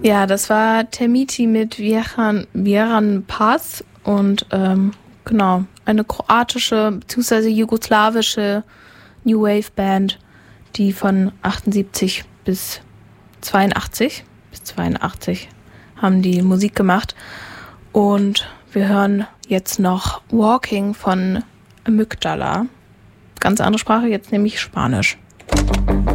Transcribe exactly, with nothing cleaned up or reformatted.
Ja, das war Termiti mit Vjeran, Vjeran Paz und ähm, genau, eine kroatische bzw. jugoslawische New Wave Band, die von achtundsiebzig bis zweiundachtzig bis zweiundachtzig haben die Musik gemacht. Und wir hören jetzt noch Walking von Amygdala. Ganz andere Sprache, jetzt nämlich Spanisch.